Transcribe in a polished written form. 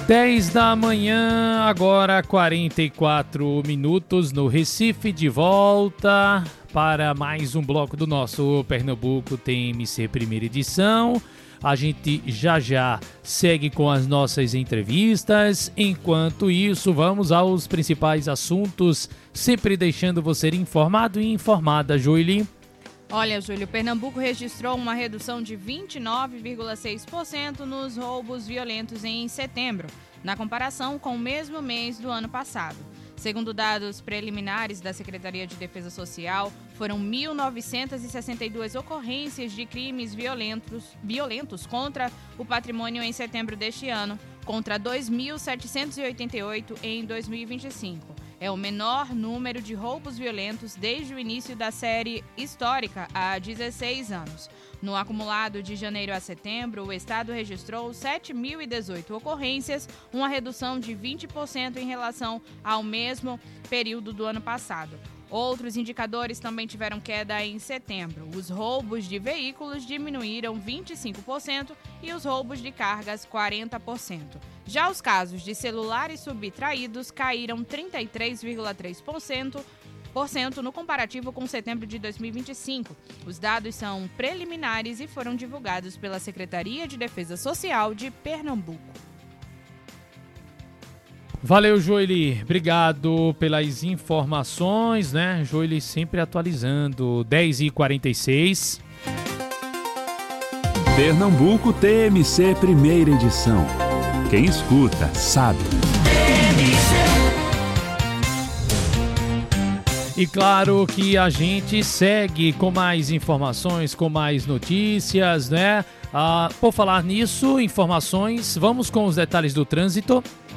10 da manhã, agora 44 minutos no Recife, de volta para mais um bloco do nosso Pernambuco TMC primeira edição. A gente já segue com as nossas entrevistas. Enquanto isso, vamos aos principais assuntos, sempre deixando você informado e informada, Joeli. Olha, Júlio, Pernambuco registrou uma redução de 29,6% nos roubos violentos em setembro, na comparação com o mesmo mês do ano passado. Segundo dados preliminares da Secretaria de Defesa Social, foram 1.962 ocorrências de crimes violentos contra o patrimônio em setembro deste ano, contra 2.788 em 2025. É o menor número de roubos violentos desde o início da série histórica há 16 anos. No acumulado de janeiro a setembro, o estado registrou 7.018 ocorrências, uma redução de 20% em relação ao mesmo período do ano passado. Outros indicadores também tiveram queda em setembro. Os roubos de veículos diminuíram 25% e os roubos de cargas 40%. Já os casos de celulares subtraídos caíram 33,3% no comparativo com setembro de 2025. Os dados são preliminares e foram divulgados pela Secretaria de Defesa Social de Pernambuco. Valeu, Joeli. Obrigado pelas informações, né? Joeli sempre atualizando. 10h46. Pernambuco TMC primeira edição. Quem escuta, sabe. E claro que a gente segue com mais informações, com mais notícias, né? Por falar nisso, informações, vamos com os detalhes do trânsito.